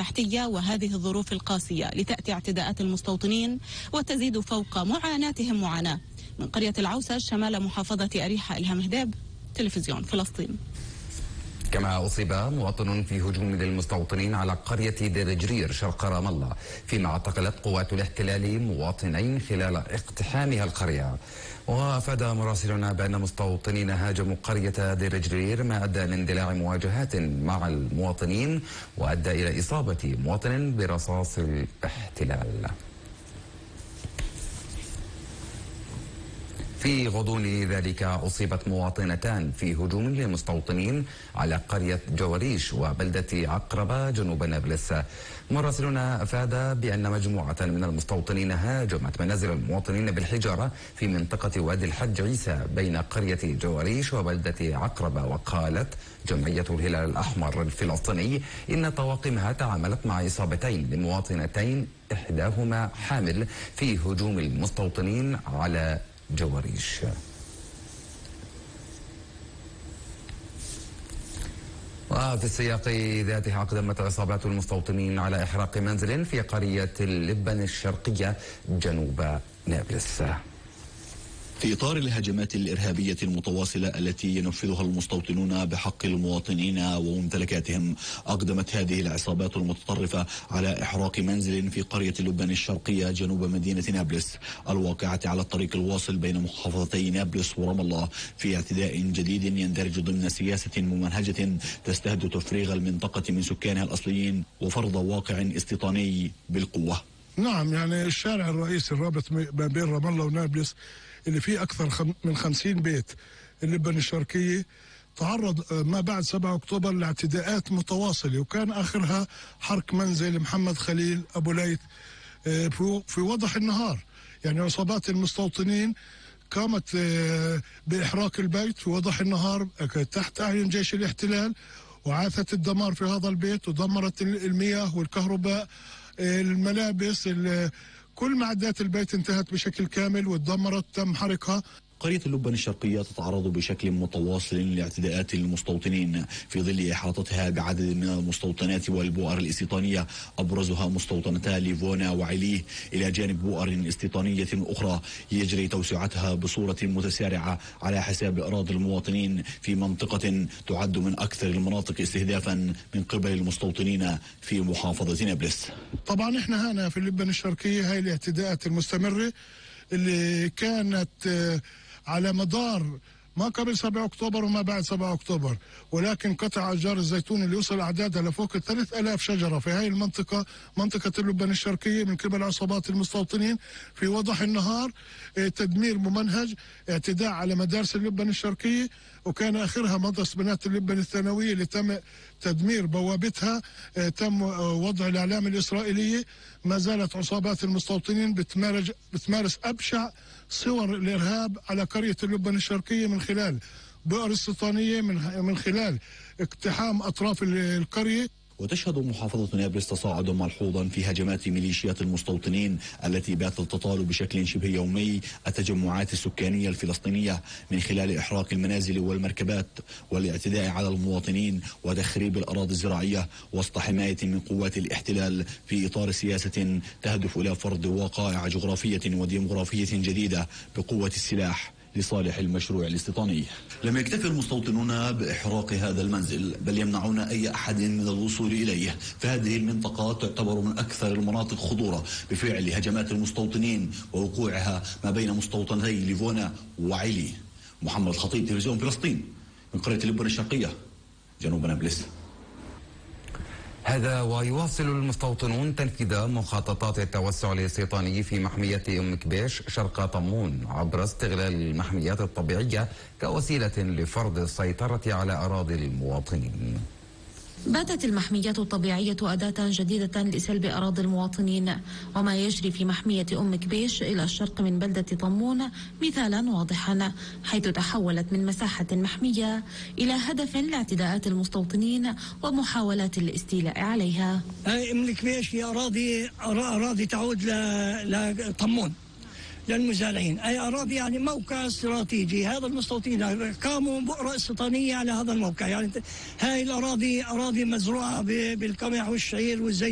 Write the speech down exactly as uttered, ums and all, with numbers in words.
التحتية وهذه الظروف القاسية لتأتي اعتداءات المستوطنين وتزيد فوق معاناتهم معاناة. من قرية العوسة شمال محافظة أريحة، إلهام هداب، تلفزيون فلسطين. كما أصيب مواطن في هجوم للمستوطنين على قرية دير جرير شرق رام الله، فيما اعتقلت قوات الاحتلال مواطنين خلال اقتحامها القرية. وأفاد مراسلنا بأن مستوطنين هاجموا قرية دير جرير، ما أدى لاندلاع مواجهات مع المواطنين وأدى إلى إصابة مواطن برصاص الاحتلال. في غضون ذلك أصيبت مواطنتان في هجوم للمستوطنين على قرية جواريش وبلدة عقربة جنوب نابلس. مراسلنا أفاد بأن مجموعة من المستوطنين هاجمت منازل المواطنين بالحجارة في منطقة وادي الحج عيسى بين قرية جواريش وبلدة عقربة. وقالت جمعية الهلال الأحمر الفلسطيني إن طواقمها تعاملت مع إصابتين لمواطنتين إحداهما حامل في هجوم المستوطنين على جواريش. وفي السياق ذاته أقدمت عصابات المستوطنين على إحراق منزل في قرية اللبن الشرقية جنوب نابلس. في إطار الهجمات الإرهابية المتواصلة التي ينفذها المستوطنون بحق المواطنين وممتلكاتهم، أقدمت هذه العصابات المتطرفة على إحراق منزل في قرية اللبن الشرقية جنوب مدينة نابلس الواقعة على الطريق الواصل بين محافظتي نابلس ورام الله، في اعتداء جديد يندرج ضمن سياسة ممنهجة تستهدف تفريغ المنطقة من سكانها الأصليين وفرض واقع استيطاني بالقوة. نعم، يعني الشارع الرئيسي الرابط ما بين رام الله ونابلس اللي فيه أكثر من خمسين بيت اللبن الشرقية تعرض ما بعد سبعة أكتوبر لاعتداءات متواصلة، وكان آخرها حرق منزل محمد خليل أبو ليث في وضح النهار. يعني عصابات المستوطنين قامت بإحراق البيت في وضح النهار تحت أعين جيش الاحتلال، وعاثت الدمار في هذا البيت ودمرت المياه والكهرباء، الملابس، كل معدات البيت انتهت بشكل كامل وتدمرت، تم حرقها. قرية اللبن الشرقية تتعرض بشكل متواصل لاعتداءات المستوطنين في ظل إحاطتها بعدد من المستوطنات والبؤر الاستيطانية، أبرزها مستوطنتا ليفونا وعليه، إلى جانب بؤر استيطانية أخرى يجري توسعتها بصورة متسارعة على حساب أراضي المواطنين في منطقة تعد من أكثر المناطق استهدافا من قبل المستوطنين في محافظة نابلس. طبعا احنا هنا في اللبن الشرقية هاي الاعتداءات المستمرة اللي كانت على مدار ما قبل سبعة أكتوبر وما بعد سبعة أكتوبر، ولكن قطع أشجار الزيتون اللي وصل أعدادها لفوق ثلاثة آلاف شجرة في هاي المنطقة، منطقة اللبن الشرقية، من قبل عصابات المستوطنين في وضح النهار. تدمير ممنهج، اعتداء على مدارس اللبن الشرقية، وكان آخرها مدرسة بنات اللبن الثانوية اللي تم تدمير بوابتها، تم وضع الإعلام الإسرائيلية. ما زالت عصابات المستوطنين بتمارس أبشع صور الإرهاب على قرية اللبن الشرقية من خلال بؤر استيطانية، من من خلال اقتحام أطراف القرية. وتشهد محافظة نابلس تصاعدا ملحوظا في هجمات ميليشيات المستوطنين التي باتت تطال بشكل شبه يومي التجمعات السكانية الفلسطينية من خلال إحراق المنازل والمركبات والاعتداء على المواطنين وتخريب الأراضي الزراعية وسط حماية من قوات الاحتلال، في إطار سياسة تهدف إلى فرض وقائع جغرافية وديمغرافية جديدة بقوة السلاح لصالح المشروع الاستيطاني. لم يكتفي المستوطنون بإحراق هذا المنزل، بل يمنعون أي أحد من الوصول إليه، فهذه المنطقة تعتبر من أكثر المناطق خطورة بفعل هجمات المستوطنين ووقوعها ما بين مستوطنتي ليفونا وعلي. محمد الخطيب، تلفزيون فلسطين، من قرية اللبن الشرقية جنوب نابلس. هذا ويواصل المستوطنون تنفيذ مخططات التوسع الاستيطاني في محمية أم كبيش شرق طمون عبر استغلال المحميات الطبيعية كوسيلة لفرض السيطرة على أراضي المواطنين. باتت المحميات الطبيعية أداة جديدة لسلب أراضي المواطنين، وما يجري في محمية أم كبيش إلى الشرق من بلدة طمون مثالا واضحا، حيث تحولت من مساحة محمية إلى هدف لاعتداءات المستوطنين ومحاولات الاستيلاء عليها. أم كبيش هي أراضي أراضي تعود لطمون للمزارعين، أي أراضي يعني موقع استراتيجي. هذا المستوطنين قاموا بؤرة استيطانية على هذا الموقع، يعني هاي الأراضي أراضي مزروعة بالقمح والشعير والزيت.